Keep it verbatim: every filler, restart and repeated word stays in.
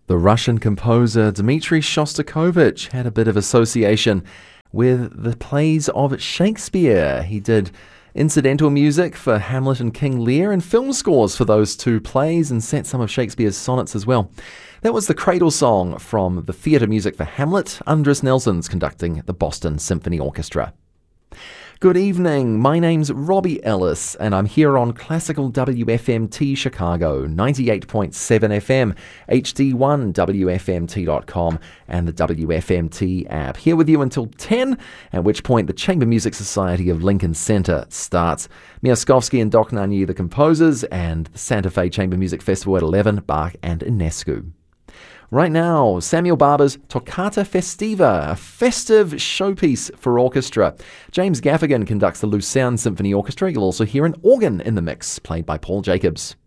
The Russian composer Dmitri Shostakovich had a bit of association with the plays of Shakespeare. He did incidental music for Hamlet and King Lear and film scores for those two plays and set some of Shakespeare's sonnets as well. That was the Cradle Song from the theatre music for Hamlet. Andris Nelson's conducting the Boston Symphony Orchestra. Good evening, my name's Robbie Ellis and I'm here on Classical W F M T Chicago, ninety-eight point seven F M, H D one W F M T dot com and the W F M T app. Here with you until ten, at which point the Chamber Music Society of Lincoln Center starts. Miaskovsky and Doc Nanye, the composers, and the Santa Fe Chamber Music Festival at eleven, Bach and Enescu. Right now, Samuel Barber's Toccata Festiva, a festive showpiece for orchestra. James Gaffigan conducts the Lucerne Symphony Orchestra. You'll also hear an organ in the mix, played by Paul Jacobs.